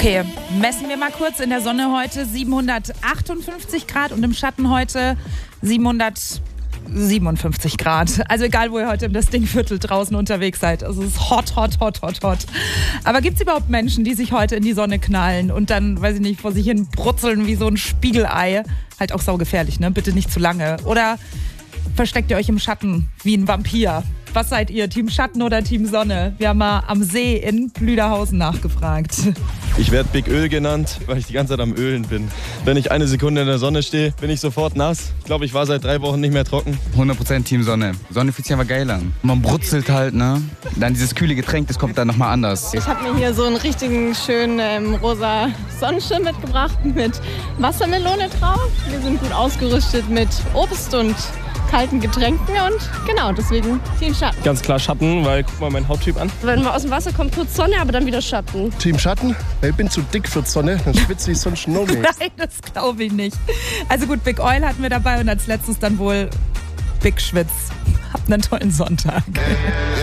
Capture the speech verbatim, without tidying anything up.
Okay, messen wir mal kurz. In der Sonne heute siebenhundertachtundfünfzig Grad und im Schatten heute siebenhundertsiebenundfünfzig Grad. Also egal, wo ihr heute im Destingviertel draußen unterwegs seid. Also es ist hot, hot, hot, hot, hot. Aber gibt es überhaupt Menschen, die sich heute in die Sonne knallen und dann, weiß ich nicht, vor sich hin brutzeln wie so ein Spiegelei? Halt auch saugefährlich, ne? Bitte nicht zu lange. Oder versteckt ihr euch im Schatten wie ein Vampir? Was seid ihr, Team Schatten oder Team Sonne? Wir haben mal am See in Blüderhausen nachgefragt. Ich werde Big Öl genannt, weil ich die ganze Zeit am Ölen bin. Wenn ich eine Sekunde in der Sonne stehe, bin ich sofort nass. Ich glaube, ich war seit drei Wochen nicht mehr trocken. hundert Prozent Team Sonne. Sonne fühlt sich aber geil an. Man brutzelt halt, ne? Dann dieses kühle Getränk, das kommt dann nochmal anders. Ich habe mir hier so einen richtigen schönen ähm, rosa Sonnenschirm mitgebracht mit Wassermelone drauf. Wir sind gut ausgerüstet mit Obst und kalten Getränken und genau, deswegen Team Schatten. Ganz klar Schatten, weil guck mal meinen Hauttyp an. Wenn man aus dem Wasser kommt, kurz Sonne, aber dann wieder Schatten. Team Schatten, weil ich bin zu dick für die Sonne, dann schwitze ich sonst noch mehr. Nein, das glaube ich nicht. Also gut, Big Oil hatten wir dabei und als letztes dann wohl Big Schwitz. Habt einen tollen Sonntag.